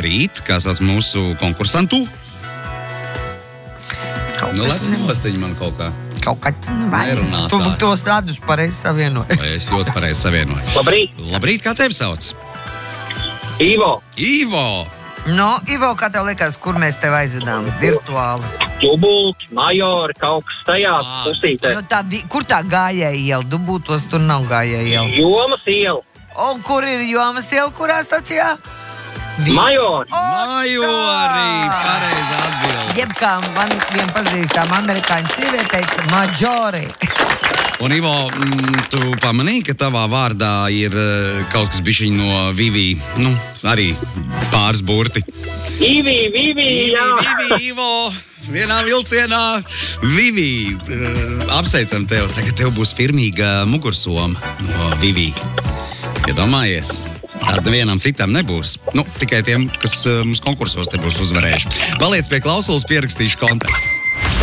labrīt, kā sauc mūsu konkursantu? Lec nostiņi man kaut kā. Kaut kā nerunā tā. Tu tos tādus pareizi savienoji. Vai es ļoti pareizi savienoju. Labrīt. Labrīt, kā tevi sauc? Ivo. Ivo. No, Ivo, kā tev liekas, kur mēs tev aizvedām virtuāli? Dubulti, majori, kaut kas tajā pusītē. Nu, kur tā gājēja iela? Dubultos tur nav gājēja iela. Jomas iela. Un kur ir Jomas iela, kurā stacijā? Majori. Majori, pareizi atbildi. Jeb kā man vien pazīstām amerikāņu sieviete teica, Majori. Un, Ivo, tu pamanīji, ka tavā vārdā ir kaut kas bišķiņ no Vivi, nu, arī pāris burti. Vivi, jā. Vivi, Ivo, vienā vilcienā. Vivi, apsveicam tev. Tagad tev būs firmīga mugursoma no Vivi. Iedomājies? Tāda vienam citam nebūs. Nu, tikai tiem, kas mums konkursos te būs uzvarējuši. Paliec pie klausulas, pierakstīšu kontaktus.